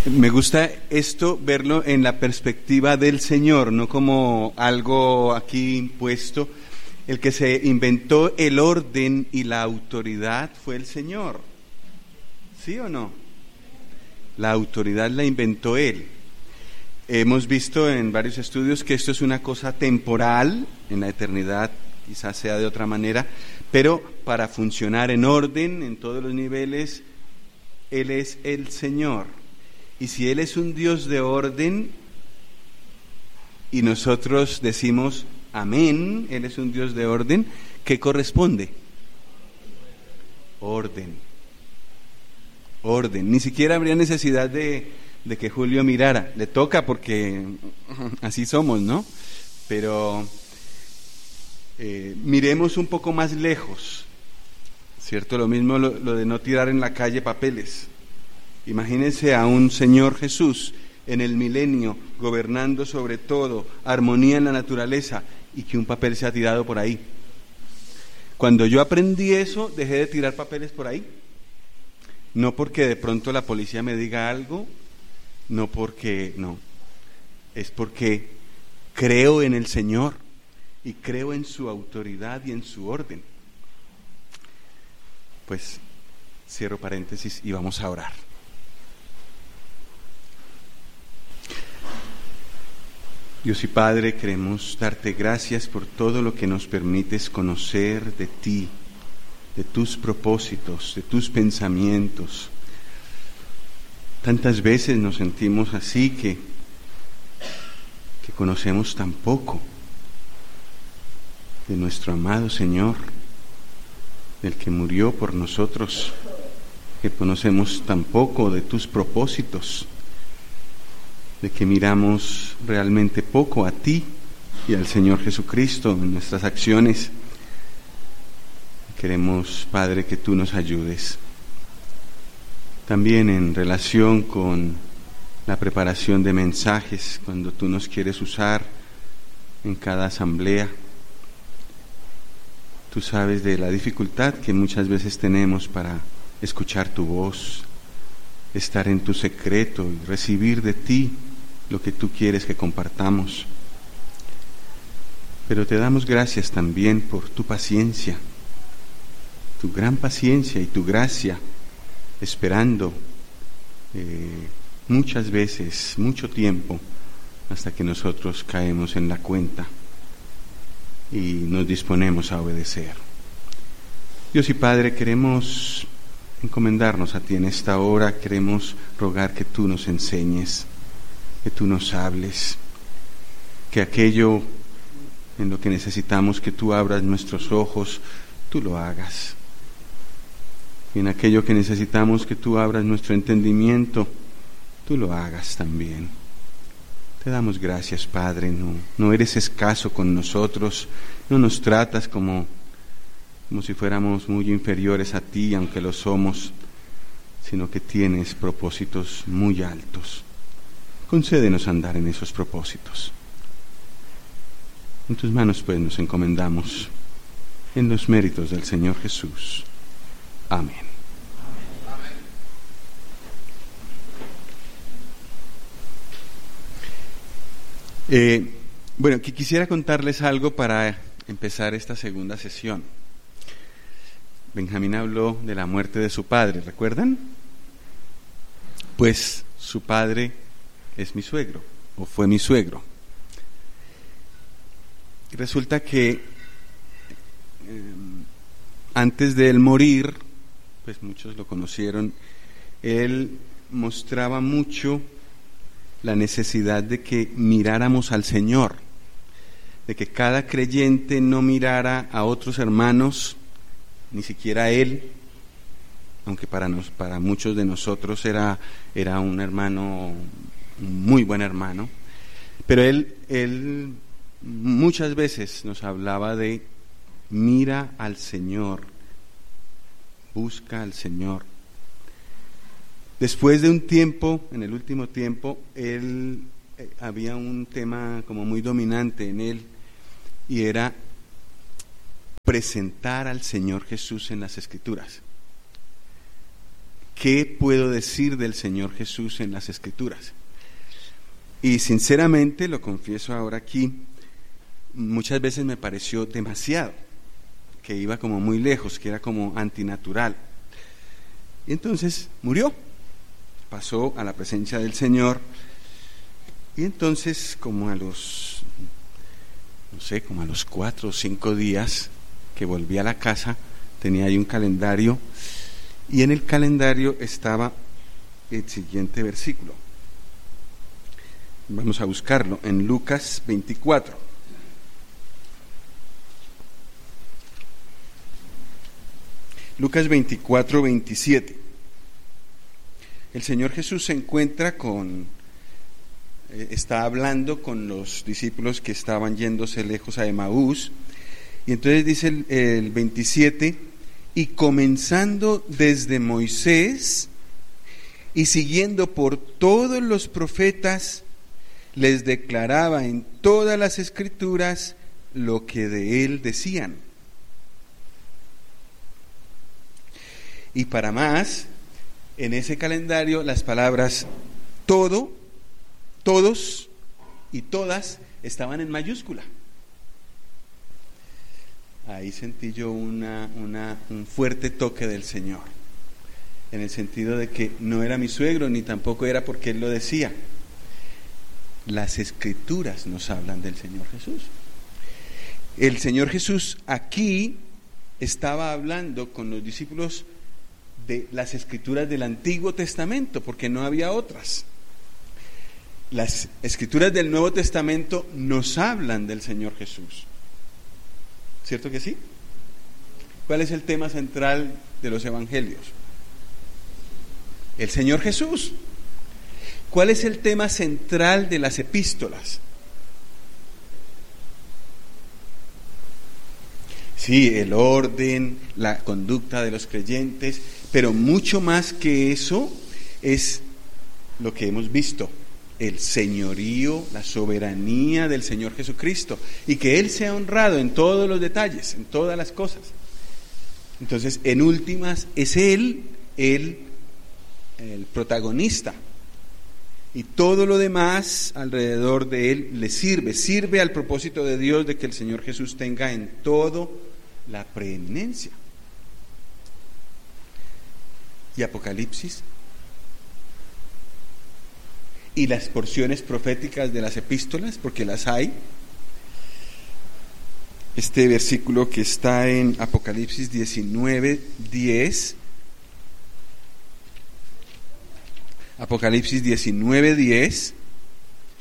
Me gusta esto, verlo en la perspectiva del Señor, no como algo aquí impuesto. El que se inventó el orden y la autoridad fue el Señor. ¿Sí o no? La autoridad la inventó Él. Hemos visto en varios estudios que esto es una cosa temporal, en la eternidad quizás sea de otra manera, pero para funcionar en orden, en todos los niveles, Él es el Señor. Y si Él es un Dios de orden, y nosotros decimos amén, Él es un Dios de orden, ¿qué corresponde? Orden. Orden. Ni siquiera habría necesidad de que Julio mirara. Le toca porque así somos, ¿no? Pero miremos un poco más lejos, ¿cierto? Lo mismo lo de no tirar en la calle papeles. Imagínense a un Señor Jesús en el milenio, gobernando sobre todo, armonía en la naturaleza, y que un papel se ha tirado por ahí. Cuando yo aprendí eso, dejé de tirar papeles por ahí. No porque de pronto la policía me diga algo, no, es porque creo en el Señor y creo en su autoridad y en su orden. Pues cierro paréntesis y vamos a orar. Dios y Padre, queremos darte gracias por todo lo que nos permites conocer de ti, de tus propósitos, de tus pensamientos. Tantas veces nos sentimos así que conocemos tan poco de nuestro amado Señor, del que murió por nosotros, que conocemos tan poco de tus propósitos, de que miramos realmente poco a ti y al Señor Jesucristo en nuestras acciones. Queremos, Padre, que tú nos ayudes. También en relación con la preparación de mensajes, cuando tú nos quieres usar en cada asamblea. Tú sabes de la dificultad que muchas veces tenemos para escuchar tu voz, estar en tu secreto y recibir de ti lo que tú quieres que compartamos. Pero te damos gracias también por tu paciencia, tu gran paciencia y tu gracia, esperando muchas veces, mucho tiempo, hasta que nosotros caemos en la cuenta y nos disponemos a obedecer. Dios y Padre, queremos encomendarnos a ti en esta hora, queremos rogar que tú nos enseñes, que tú nos hables, que aquello en lo que necesitamos que tú abras nuestros ojos, tú lo hagas. Y en aquello que necesitamos que tú abras nuestro entendimiento, tú lo hagas también. Te damos gracias, Padre, no eres escaso con nosotros, no nos tratas como si fuéramos muy inferiores a ti, aunque lo somos, sino que tienes propósitos muy altos. Concédenos andar en esos propósitos. En tus manos, pues, nos encomendamos en los méritos del Señor Jesús. Amén. Bueno, quisiera contarles algo para empezar esta segunda sesión. Benjamín habló de la muerte de su padre, ¿recuerdan? Pues su padre es mi suegro, o fue mi suegro. Y resulta que antes de él morir, pues muchos lo conocieron, él mostraba mucho la necesidad de que miráramos al Señor, de que cada creyente no mirara a otros hermanos, ni siquiera a él, aunque para muchos de nosotros era un hermano, un muy buen hermano, pero él muchas veces nos hablaba de mira al Señor, busca al Señor. Después de un tiempo, en el último tiempo, había un tema como muy dominante en él, y era presentar al Señor Jesús en las Escrituras. ¿qué puedo decir del Señor Jesús en las Escrituras? Y sinceramente, lo confieso ahora aquí, muchas veces me pareció demasiado, que iba como muy lejos, que era como antinatural. Y entonces murió, pasó a la presencia del Señor, y entonces como a los 4 o 5 días que volví a la casa, tenía ahí un calendario, y en el calendario estaba el siguiente versículo. Vamos a buscarlo en Lucas 24. Lucas 24, 27. El Señor Jesús se encuentra está hablando con los discípulos que estaban yéndose lejos a Emaús, y entonces dice el 27, y comenzando desde Moisés y siguiendo por todos los profetas, les declaraba en todas las Escrituras lo que de él decían. Y para más, en ese calendario las palabras todo, todos y todas estaban en mayúscula. Ahí sentí yo un fuerte toque del Señor, en el sentido de que no era mi suegro, ni tampoco era porque él lo decía. Las Escrituras nos hablan del Señor Jesús. El Señor Jesús aquí estaba hablando con los discípulos de las Escrituras del Antiguo Testamento, porque no había otras. Las Escrituras del Nuevo Testamento nos hablan del Señor Jesús. ¿Cierto que sí? ¿Cuál es el tema central de los Evangelios? El Señor Jesús. ¿Cuál es el tema central de las epístolas? Sí, el orden, la conducta de los creyentes, pero mucho más que eso es lo que hemos visto, el señorío, la soberanía del Señor Jesucristo, y que Él sea honrado en todos los detalles, en todas las cosas. Entonces, en últimas, es Él el protagonista, y todo lo demás alrededor de Él le sirve al propósito de Dios de que el Señor Jesús tenga en todo la preeminencia. Y Apocalipsis y las porciones proféticas de las epístolas, porque las hay. Este versículo que está en Apocalipsis 19:10, Apocalipsis 19:10,